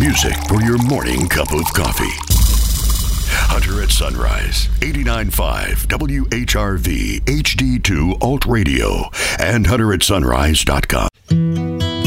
Music for your morning cup of coffee. Hunter at Sunrise, 89.5 WHRV HD2 Alt Radio and HunterAtSunrise.com.